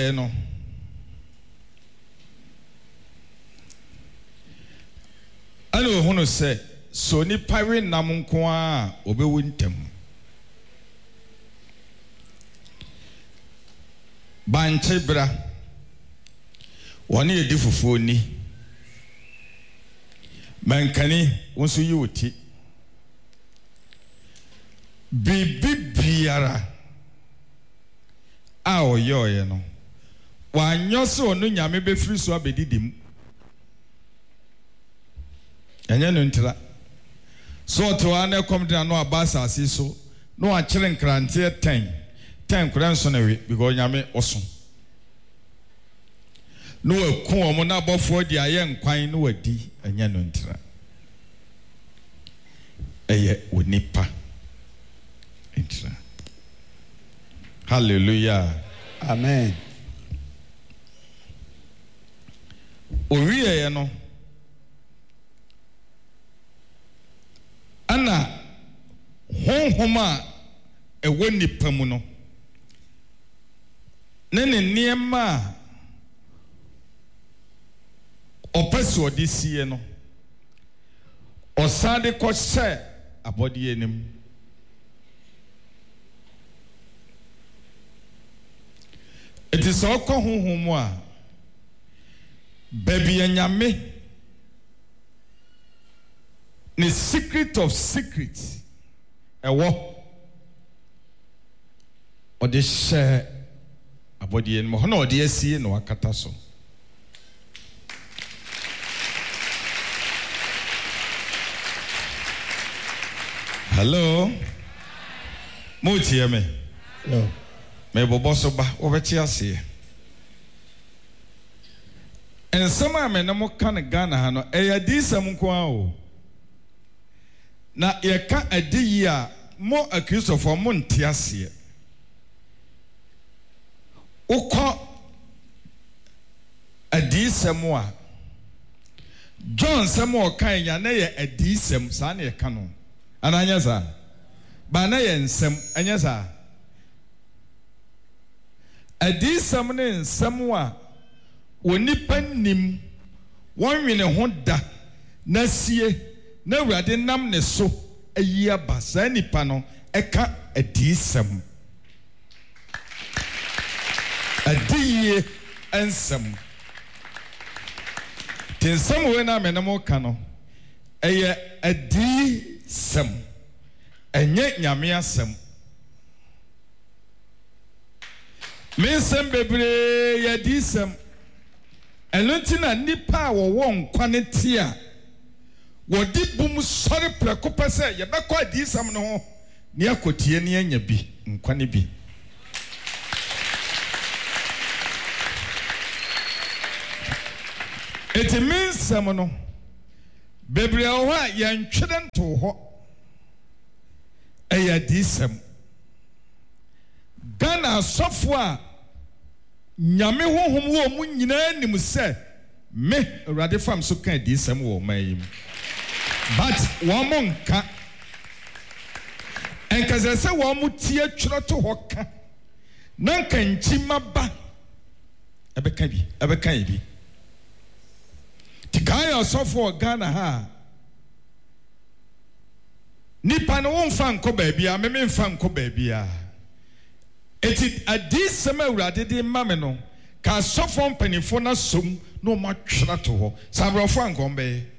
ye no ana ohunu se so ni pare nam nko a obewu ntem banche bra woni edi fufuo ni mankani wonso yi oti bibiara a oyoye no wanyoso onu nyame befiri so abedidim enye no ntira so to ane komdina no abasa asiso no akire nkrante 10 kuranso na we because nyame oso no akun omo na bofo di aye nkwan no wadi enye no ntira eye onipa ntira. Hallelujah. Amen. Owiye no ana honhoma ewo nipa mu no ne niema opese odisie no osade ko se abodi enim it is oko honhomu a baby anyame the secret of secrets ewo ode share abodi en mo na ode asie no akata so. Hello mo tie me no me bobo so ba obeti ase en sama me na mo kan Ghana ha no eyadisam nko a o na ye ka adiyi a mo a Christopher mo nte ase ukọ adisam a John samo kan ya na ye adisam sa na ye ka no ananya sa ba na ye nsam anya sa adisam ne nsam a onipa nim wonwene ho da na sie na urade nam ne so ayi aba sa nipa no eka adisam adiye ensam tinsam we na menamo ka no eye adisam enye nyame asam mensam bebre ya disam enuntina nipa wo nkwane tia wodi bum sori prekopa se ye bekọ adisam no ho ne akotie ne anya bi nkwane bi it means some bebre o ha yan tweden to ho eya disam Ghana sofo a nyame honhom wo mu nyina nim se me urade fam so kan disam wo mayim but one monka enkaze se wo mu tie tworo to ho ka nan kan chimaba ebeka bi tikaya sofo Ghana ha nipa no wonfa nko baabia me mfa nko baabia eti adisem awurade de mame no ka sofo mpanifo na som no ma twra to ho sabrofo ankombe